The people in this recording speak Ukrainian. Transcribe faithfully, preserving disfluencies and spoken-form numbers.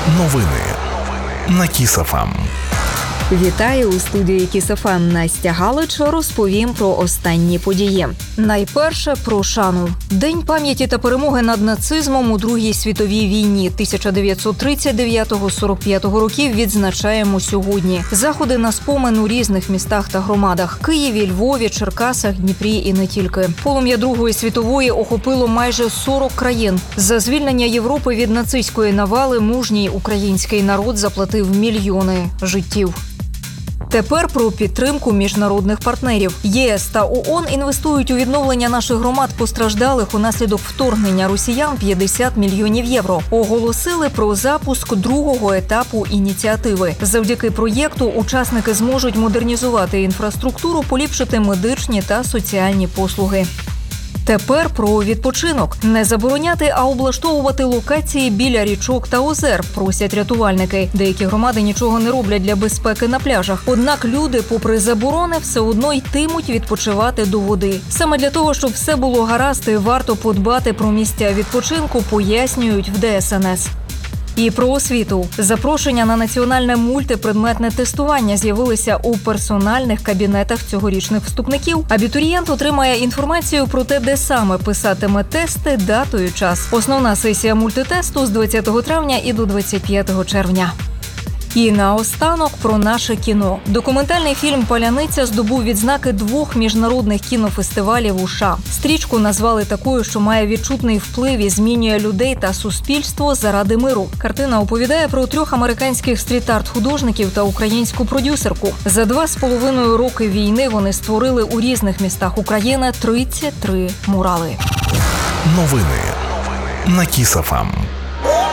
Новини на Кіс-ФМ. Вітаю у студії Кіс-ФМ. Настя Галич. Розповім про останні події. Найперше про шану. День пам'яті та перемоги над нацизмом у Другій світовій війні тисяча дев'ятсот тридцять дев'ятого - сорок п'ятого років відзначаємо сьогодні. Заходи на спомин у різних містах та громадах – Києві, Львові, Черкасах, Дніпрі і не тільки. Полум'я Другої світової охопило майже сорок країн. За звільнення Європи від нацистської навали мужній український народ заплатив мільйони життів. Тепер про підтримку міжнародних партнерів. ЄС та ООН інвестують у відновлення наших громад постраждалих унаслідок вторгнення росіян п'ятдесят мільйонів євро. Оголосили про запуск другого етапу ініціативи. Завдяки проєкту учасники зможуть модернізувати інфраструктуру, поліпшити медичні та соціальні послуги. Тепер про відпочинок. Не забороняти, а облаштовувати локації біля річок та озер, просять рятувальники. Деякі громади нічого не роблять для безпеки на пляжах. Однак люди, попри заборони, все одно йтимуть відпочивати до води. Саме для того, щоб все було гаразд, варто подбати про місця відпочинку, пояснюють в Де Ес Ен Ес. І про освіту. Запрошення на національне мультипредметне тестування з'явилися у персональних кабінетах цьогорічних вступників. Абітурієнт отримає інформацію про те, де саме писатиме тести, дату і час. Основна сесія мультитесту з двадцятого травня і до двадцять п'ятого червня. І наостанок про наше кіно. Документальний фільм «Паляниця» здобув відзнаки двох міжнародних кінофестивалів у США. Стрічку назвали такою, що має відчутний вплив і змінює людей та суспільство заради миру. Картина оповідає про трьох американських стріт-арт-художників та українську продюсерку. За два з половиною роки війни вони створили у різних містах України тридцять три мурали. Новини на Кіс-ФМ.